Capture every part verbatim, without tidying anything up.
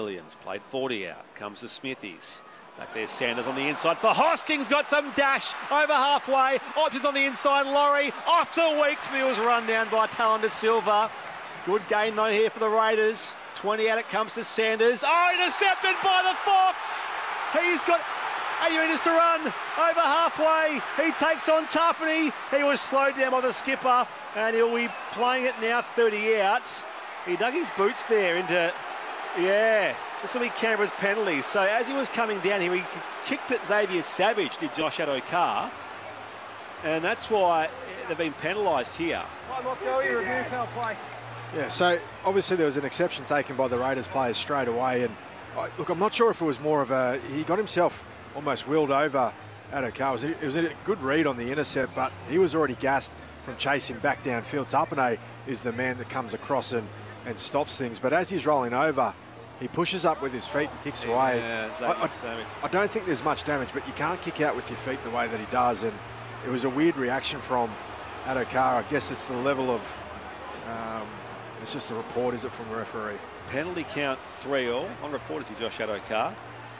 Williams played forty out. Comes to Smithies. Back there, Sanders on the inside for Hoskins. Got some dash over halfway. Options on the inside. Laurie off to Weeks. Mills run down by Talon De Silva. Good game though here for the Raiders. twenty out. It comes to Sanders. Oh, intercepted by the Fox. He's got eighty metres to run over halfway. He takes on Tarpany. He was slowed down by the skipper, and he'll be playing it now. thirty out. He dug his boots there into, yeah. This will be Canberra's penalty. So as he was coming down here, he kicked at Xavier Savage, did Josh Addo-Carr. And that's why they've been penalised here. Review foul play. Yeah, so obviously there was an exception taken by the Raiders players straight away. And I, look, I'm not sure if it was more of a, he got himself almost wheeled over Addo-Carr. It was, a, it was a good read on the intercept, but he was already gassed from chasing back downfield. Tarpany is the man that comes across and, and stops things. But as he's rolling over, he pushes up with his feet and kicks away. Yeah, I, I, I don't think there's much damage, but you can't kick out with your feet the way that he does. And it was a weird reaction from Addo-Carr. I guess it's the level of, um, it's just a report, is it, from the referee? Penalty count three all. On report is Josh Addo-Carr.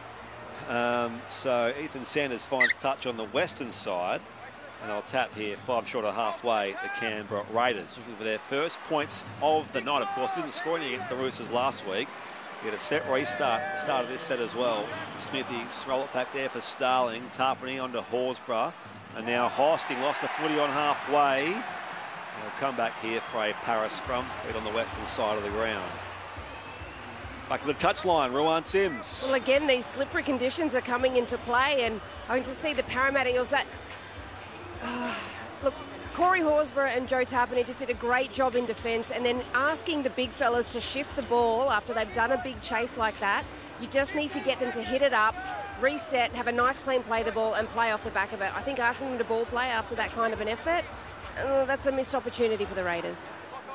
Um, so Ethan Sanders finds touch on the western side. And they'll tap here, five short of halfway, the Canberra Raiders. Looking for their first points of the night. Of course, didn't score any against the Roosters last week. Get a set restart, start of this set as well. Smithies roll it back there for Starling. Tarpany onto Horsburgh. And now Hosking lost the footy on halfway. They'll come back here for a para scrum, right on the western side of the ground. Back to the touchline, Ruan Sims. Well, again, these slippery conditions are coming into play, and I'm going to see the Parramatta Eels that... Uh, look, Corey Horsburgh and Joe Tarpany just did a great job in defence, and then asking the big fellas to shift the ball after they've done a big chase like that. You just need to get them to hit it up, reset, have a nice clean play the ball and play off the back of it. I think asking them to ball play after that kind of an effort, uh, that's a missed opportunity for the Raiders.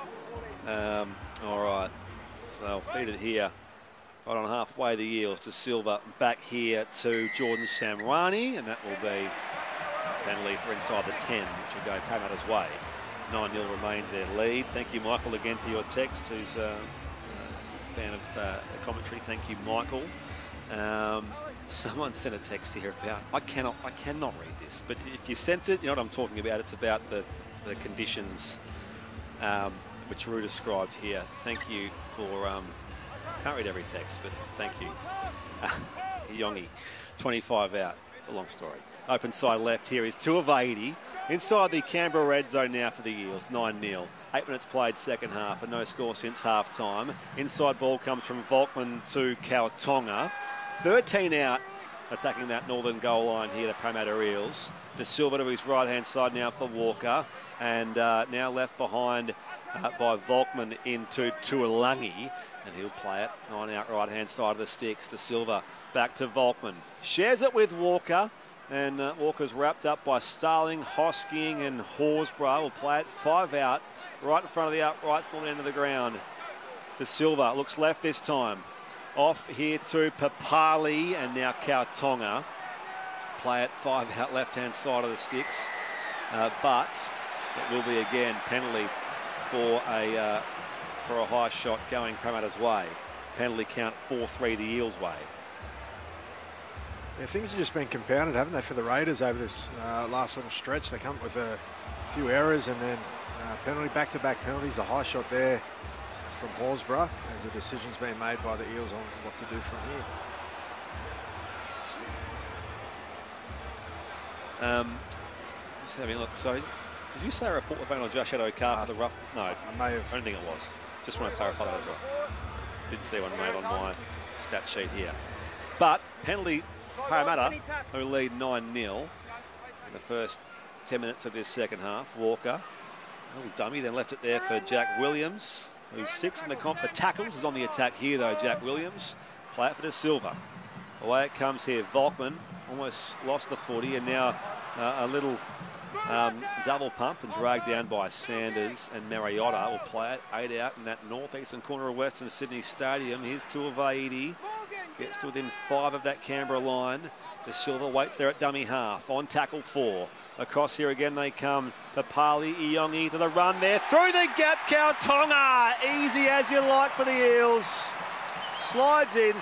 Um, all right, so they'll feed it here. Right on halfway, the Eels to Silva, back here to Jordan Samrani, and that will be penalty for inside the ten, which will go Parramatta's way. nine nil remains their lead. Thank you, Michael, again for your text, who's uh, a fan of uh, the commentary. Thank you, Michael. Um, someone sent a text here about, I cannot, I cannot read this, but if you sent it, you know what I'm talking about. It's about the, the conditions um, which Rue described here. Thank you for, um, can't read every text, but thank you. Yongi, twenty-five out. It's a long story. Open side left here is two of eighty. Inside the Canberra red zone now for the Eels, nine nil. Eight minutes played second half and no score since half time. Inside ball comes from Volkman to Kautonga. thirteen out, attacking that northern goal line here, the Parramatta Eels. De Silva to his right-hand side now for Walker. And uh, now left behind uh, by Volkman into Tuolangi. And he'll play it, nine out right-hand side of the sticks. De Silva back to Volkman. Shares it with Walker. And uh, Walker's wrapped up by Starling, Hosking and Horsburgh. Will play it five out, right in front of the outright, still end of the ground. De Silva looks left this time. Off here to Papali and now Kautonga. Play it five out left-hand side of the sticks. Uh, but it will be again penalty for a, uh, for a high shot going Parramatta's way. Penalty count four three the Eels' way. Yeah, things have just been compounded, haven't they, for the Raiders over this uh, last little stretch. They come up with a few errors and then uh, penalty, back-to-back penalties, a high shot there from Horsburgh as a decision's been made by the Eels on what to do from here. Um, just having a look. So, did you say a report about on Josh Addo-Carr uh, for the rough? No, I may have. I don't think it was. Just want to clarify that as well. Didn't see one made on my stat sheet here. But penalty. Parramatta, who lead nine nil in the first ten minutes of this second half. Walker, a little dummy, then left it there for Jack Williams, who's sixth in the comp for tackles. Is on the attack here, though, Jack Williams. Play it for De Silva. Away it comes here. Volkman almost lost the footy, and now uh, a little um, double pump and dragged down by Sanders, and Mariota will play it eight out in that northeastern corner of Western Sydney Stadium. Here's two of eighty. Gets to within five of that Canberra line. De Silva waits there at dummy half. On tackle four. Across here again they come. Papali, Iongi to the run there. Through the gap, Kautonga. Easy as you like for the Eels. Slides in.